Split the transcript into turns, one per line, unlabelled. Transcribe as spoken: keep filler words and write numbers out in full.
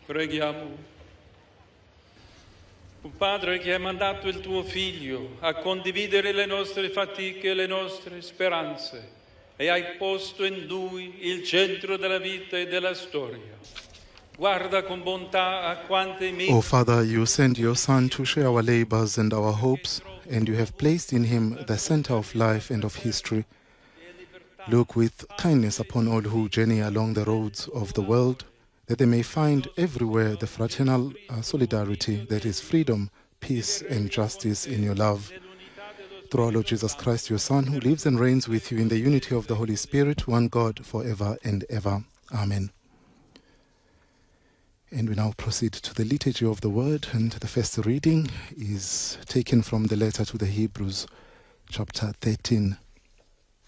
Preghiamo. O Padre che hai mandato il tuo Figlio a condividere le nostre fatiche e le nostre speranze e hai posto in Lui il centro della vita e della storia. Guarda con bontà a quante
O Father, you sent your Son to share our labors and our hopes, and you have placed in him the center of life and of history. Look with kindness upon all who journey along the roads of the world, that they may find everywhere the fraternal uh, solidarity that is freedom, peace, and justice in your love. Through our Lord Jesus Christ, your Son, who lives and reigns with you in the unity of the Holy Spirit, one God, forever and ever. Amen. And we now proceed to the liturgy of the word, and the first reading is taken from the letter to the Hebrews, chapter thirteen.